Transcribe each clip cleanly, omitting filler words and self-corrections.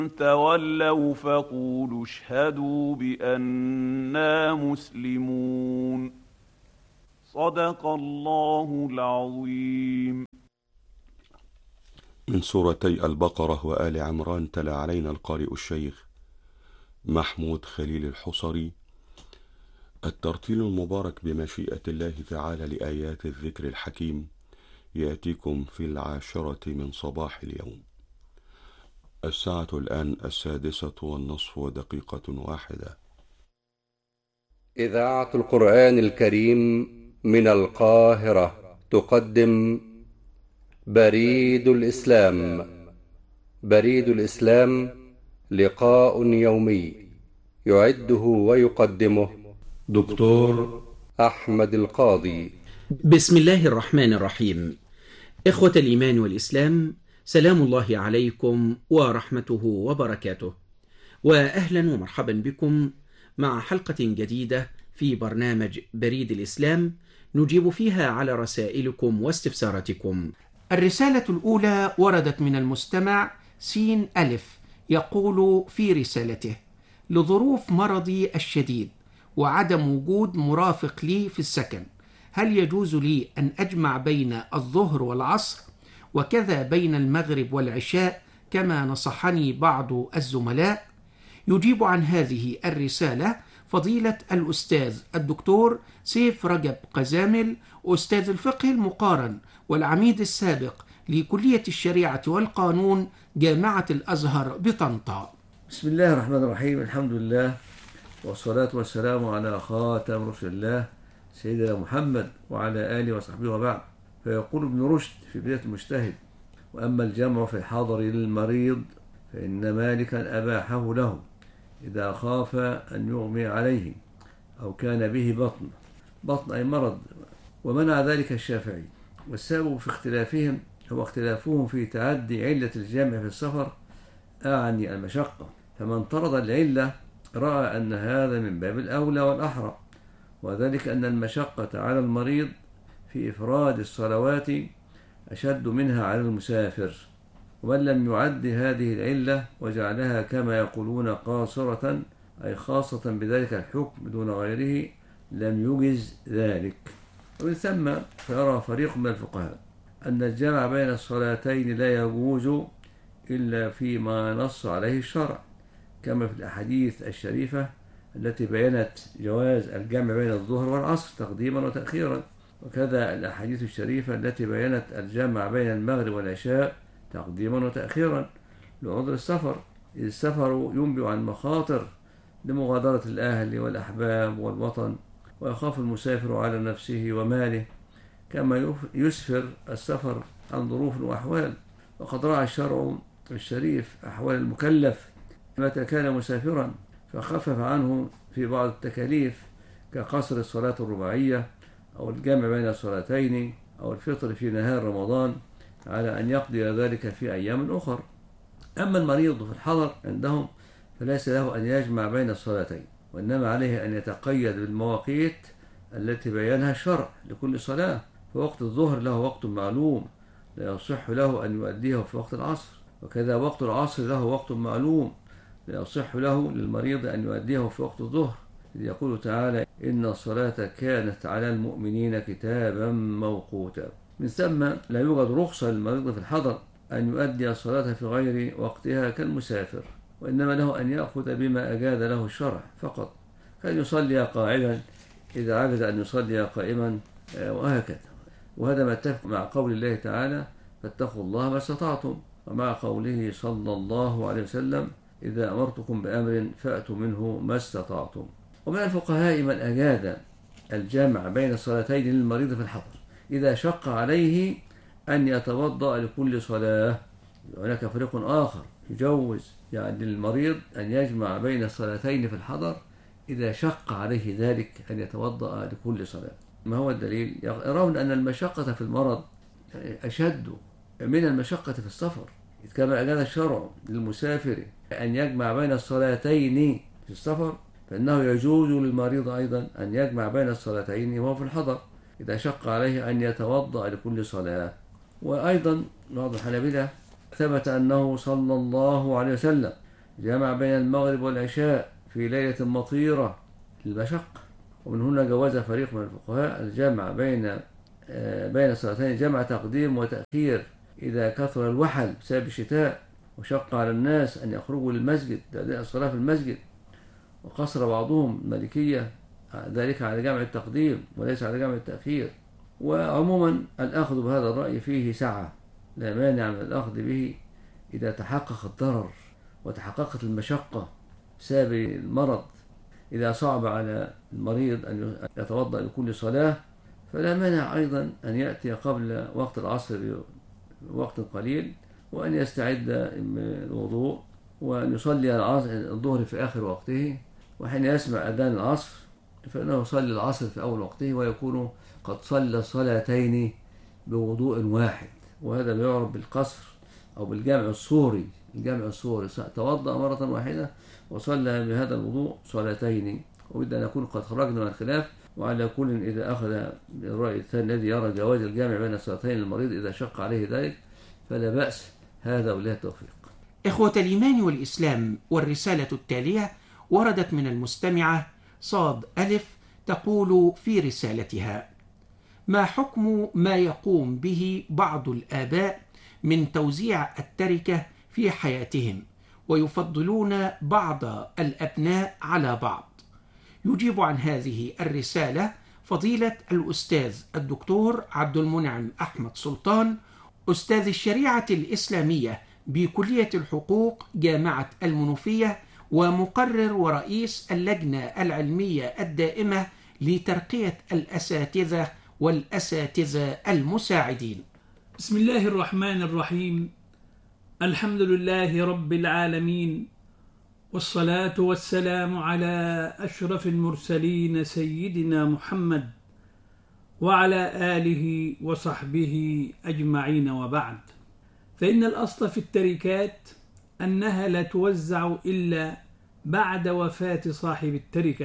تولوا فقولوا اشهدوا بأننا مسلمون. صدق الله العظيم. من سورتي البقرة وآل عمران تلا علينا القارئ الشيخ محمود خليل الحصري الترتيل المبارك بمشيئة الله تعالى لآيات الذكر الحكيم يأتيكم في 10 من صباح اليوم. الساعة الآن 6:06 إذاعة القرآن الكريم من القاهرة تقدم بريد الإسلام. بريد الإسلام لقاء يومي يعده ويقدمه دكتور أحمد القاضي. بسم الله الرحمن الرحيم. إخوة الإيمان والإسلام، سلام الله عليكم ورحمته وبركاته، وأهلا ومرحبا بكم مع حلقة جديدة في برنامج بريد الإسلام نجيب فيها على رسائلكم واستفساراتكم. الرسالة الأولى وردت من المستمع سين ألف، يقول في رسالته: لظروف مرضي الشديد وعدم وجود مرافق لي في السكن، هل يجوز لي أن أجمع بين الظهر والعصر وكذا بين المغرب والعشاء كما نصحني بعض الزملاء؟ يجيب عن هذه الرسالة فضيلة الأستاذ الدكتور سيف رجب قزامل، أستاذ الفقه المقارن والعميد السابق لكلية الشريعة والقانون جامعة الأزهر بطنطا. بسم الله الرحمن الرحيم. الحمد لله والصلاة والسلام على خاتم رسل الله سيدنا محمد وعلى آله وصحبه وبعد. فيقول ابن رشد في بداية المجتهد: وأما الجمع في الحضر للمريض فإن مالكا أباحه له إذا خاف أن يغمي عليه أو كان به بطن أي مرض، ومنع ذلك الشافعي. والسبب في اختلافهم هو اختلافهم في تعدي علة الجمع في السفر، أعني المشقة، فمن طرد العلة رأى أن هذا من باب الأولى والأحرى، وذلك أن المشقة على المريض في إفراد الصلوات أشد منها على المسافر. ومن لم يعد هذه العلة وجعلها كما يقولون قاصرة أي خاصة بذلك الحكم دون غيره لم يجز ذلك. ومن ثم فيرى فريق من الفقهاء أن الجمع بين الصلاتين لا يجوز إلا فيما نص عليه الشرع، كما في الأحاديث الشريفة التي بينت جواز الجمع بين الظهر والعصر تقديما وتأخيرا، وكذا الأحاديث الشريفة التي بينت الجمع بين المغرب والعشاء تقديما وتأخيرا لعذر السفر، إذ السفر ينبئ عن مخاطر لمغادرة الأهل والأحباب والوطن، ويخاف المسافر على نفسه وماله، كما يسفر السفر عن ظروف وأحوال. وقد راعى الشرع الشريف أحوال المكلف متى كان مسافرا فخفف عنه في بعض التكاليف كقصر الصلاة الرباعية أو الجمع بين الصلاتين أو الفطر في نهار رمضان، على أن يقضي ذلك في أيام أخرى. أما المريض في الحضر عندهم فليس له أن يجمع بين الصلاتين، وإنما عليه أن يتقيد بالمواقيت التي بينها الشرع لكل صلاة. فوقت الظهر له وقت معلوم لا يصح له أن يؤديه في وقت العصر، وكذا وقت العصر له وقت معلوم لا يصح له للمريض أن يؤديه في وقت الظهر، إذ يقول تعالى: إن الصلاة كانت على المؤمنين كتابا موقوتا. من ثم لا يوجد رخصة للمريض في الحضر أن يؤدي الصلاة في غير وقتها كالمسافر، وإنما له أن يأخذ بما أجاد له الشرع فقط، كان يصلي قاعدا إذا عجز أن يصلي قائما، وهكذا. وهذا ما اتفق مع قول الله تعالى: فاتقوا الله ما استطعتم، ومع قوله صلى الله عليه وسلم: إذا أمرتكم بأمر فأتوا منه ما استطعتم. ومن الفقهاء من أجاد الجمع بين الصلاتين للمريض في الحضر إذا شق عليه أن يتوضأ لكل صلاة. هناك فريق آخر يجوز يعني للمريض أن يجمع بين الصلاتين في الحضر إذا شق عليه ذلك أن يتوضأ لكل صلاة. ما هو الدليل؟ يرون أن المشقة في المرض أشد من المشقة في السفر، كما أجاز الشرع للمسافر أن يجمع بين الصلاتين في السفر، فإنه يجوز للمريض أيضا أن يجمع بين الصلاتين وهو في الحضر إذا شق عليه أن يتوضأ لكل صلاة. وأيضا بعض الحنابلة ثبت أنه صلى الله عليه وسلم جمع بين المغرب والعشاء في ليلة مطيرة للمشقة. ومن هنا جوز فريق من الفقهاء الجمع بين صلاتين جمع تقديم وتأخير إذا كثر الوحل بسبب الشتاء وشق على الناس أن يخرجوا للمسجد لأداء الصلاة في المسجد. وقصر بعضهم المالكية ذلك على جمع التقديم وليس على جمع التأخير. وعموما الأخذ بهذا الرأي فيه سعة، لا مانع من الأخذ به إذا تحقق الضرر وتحققت المشقة بسبب المرض. إذا صعب على المريض أن يتوضأ لكل صلاة فلا مانع أيضا أن يأتي قبل وقت العصر بوقت قليل وأن يستعد الوضوء وأن يصلي الظهر في آخر وقته، وحين يسمع أذان العصر فإنه يصلي العصر في أول وقته ويكون قد صلى الصلاتين بوضوء واحد. وهذا ما يعرف بالقصر أو بالجمع الصوري. الجمع الصوري توضأ مرة واحدة وصلى بهذا الوضوء صلاتين. وبدأ أن نكون قد خرجنا من الخلاف. وعلى كل إذا أخذ الرأي الثاني الذي يرى جواز الجمع بين الصلاتين للمريض إذا شق عليه ذلك فلا بأس، هذا وبالله التوفيق. إخوة الإيمان والإسلام، والرسالة التالية وردت من المستمعة صاد ألف تقول في رسالتها: ما حكم ما يقوم به بعض الآباء من توزيع التركة في حياتهم ويفضلون بعض الأبناء على بعض؟ يجيب عن هذه الرسالة فضيلة الأستاذ الدكتور عبد المنعم أحمد سلطان، أستاذ الشريعة الإسلامية بكلية الحقوق جامعة المنوفية، ومقرر ورئيس اللجنة العلمية الدائمة لترقية الأساتذة والأساتذة المساعدين. بسم الله الرحمن الرحيم. الحمد لله رب العالمين، والصلاة والسلام على أشرف المرسلين سيدنا محمد وعلى آله وصحبه أجمعين، وبعد. فإن الأصل في التركات أنها لا توزع إلا بعد وفاة صاحب التركة،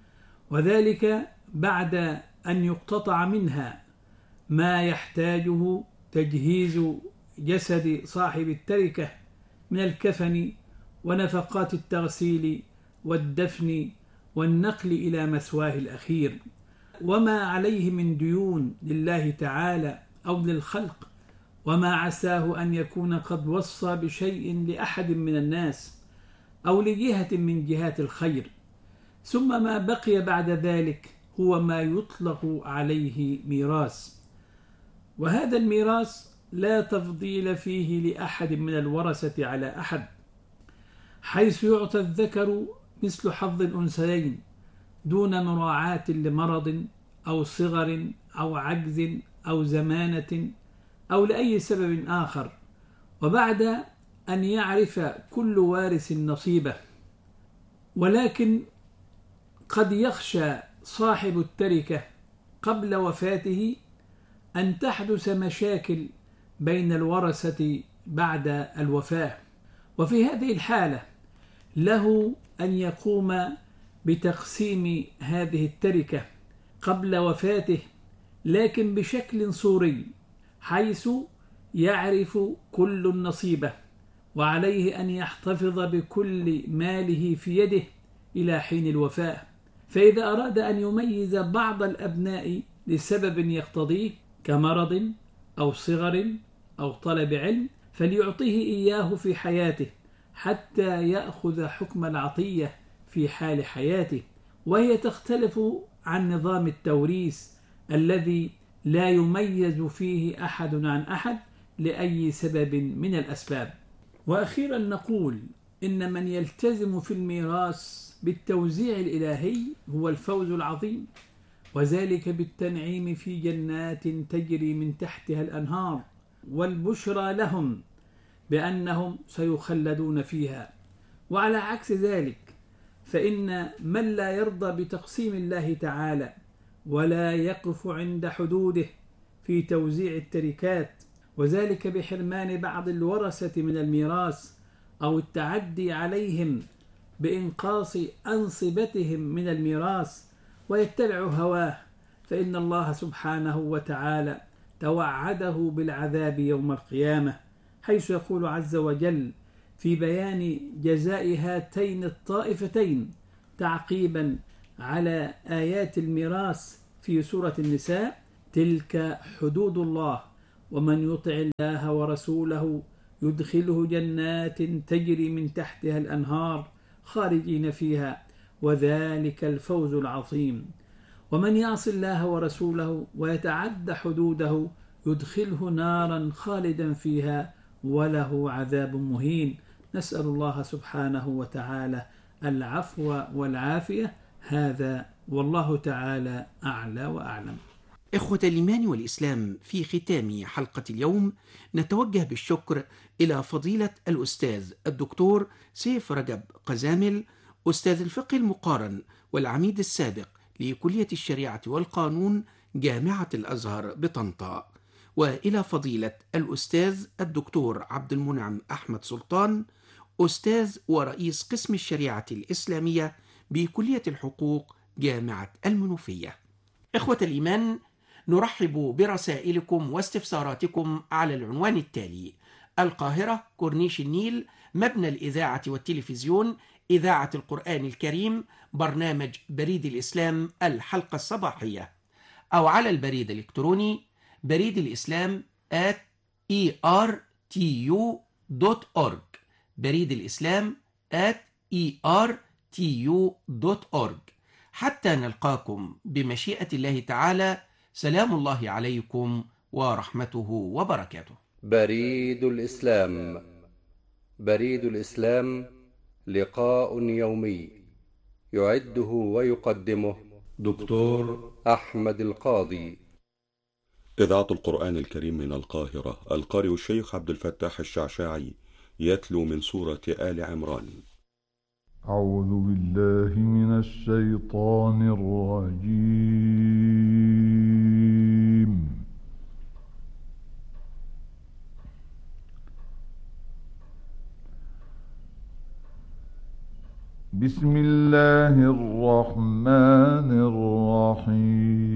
وذلك بعد أن يقتطع منها ما يحتاجه تجهيز جسد صاحب التركة من الكفن ونفقات التغسيل والدفن والنقل إلى مثواه الأخير، وما عليه من ديون لله تعالى أو للخلق، وما عساه أن يكون قد وصى بشيء لأحد من الناس أو لجهة من جهات الخير. ثم ما بقي بعد ذلك هو ما يطلق عليه ميراث، وهذا الميراث لا تفضيل فيه لأحد من الورثة على أحد، حيث يعطى الذكر مثل حظ الأنثيين دون مراعاة لمرض أو صغر أو عجز أو زمانة أو لأي سبب آخر، وبعد أن يعرف كل وارث نصيبه. ولكن قد يخشى صاحب التركة قبل وفاته أن تحدث مشاكل بين الورثة بعد الوفاة، وفي هذه الحالة له أن يقوم بتقسيم هذه التركة قبل وفاته، لكن بشكل صوري، حيث يعرف كل نصيبه، وعليه أن يحتفظ بكل ماله في يده إلى حين الوفاة. فإذا أراد أن يميز بعض الأبناء لسبب يقتضيه كمرض أو صغر أو طلب علم فليعطيه إياه في حياته حتى يأخذ حكم العطية في حال حياته، وهي تختلف عن نظام التوريث الذي لا يميز فيه أحد عن أحد لأي سبب من الأسباب. وأخيرا نقول إن من يلتزم في الميراث بالتوزيع الإلهي هو الفوز العظيم، وذلك بالتنعيم في جنات تجري من تحتها الأنهار، والبشرى لهم بأنهم سيخلدون فيها. وعلى عكس ذلك فإن من لا يرضى بتقسيم الله تعالى ولا يقف عند حدوده في توزيع التركات، وذلك بحرمان بعض الورثة من الميراث أو التعدي عليهم بإنقاص أنصبتهم من الميراث ويتبع هواه، فإن الله سبحانه وتعالى توعده بالعذاب يوم القيامة، حيث يقول عز وجل: في بيان جزاء هاتين الطائفتين تعقيبا على آيات الميراث في سورة النساء: تلك حدود الله ومن يطع الله ورسوله يدخله جنات تجري من تحتها الأنهار خالدين فيها وذلك الفوز العظيم. ومن يعص الله ورسوله ويتعد حدوده يدخله نارا خالدا فيها وله عذاب مهين. نسأل الله سبحانه وتعالى العفو والعافية. هذا والله تعالى أعلى وأعلم. إخوة الإيمان والإسلام، في ختام حلقة اليوم نتوجه بالشكر إلى فضيلة الأستاذ الدكتور سيف رجب قزامل، أستاذ الفقه المقارن والعميد السابق لكلية الشريعة والقانون جامعة الأزهر بطنطا، وإلى فضيلة الأستاذ الدكتور عبد المنعم أحمد سلطان، أستاذ ورئيس قسم الشريعة الإسلامية بكلية الحقوق جامعة المنوفية. إخوة الإيمان، نرحب برسائلكم واستفساراتكم على العنوان التالي: القاهرة، كورنيش النيل، مبنى الإذاعة والتلفزيون، إذاعة القرآن الكريم، برنامج بريد الإسلام الحلقة الصباحية، أو على البريد الإلكتروني بريد الإسلام @ertu.org، بريد الإسلام @ertu.org. حتى نلقاكم بمشيئة الله تعالى، سلام الله عليكم ورحمته وبركاته. بريد الإسلام. بريد الإسلام لقاء يومي يعده ويقدمه دكتور أحمد القاضي. إذاعة القرآن الكريم من القاهرة، القارئ الشيخ عبد الفتاح الشعشاعي يتلو من سورة آل عمران. أعوذ بالله من الشيطان الرجيم. بسم الله الرحمن الرحيم.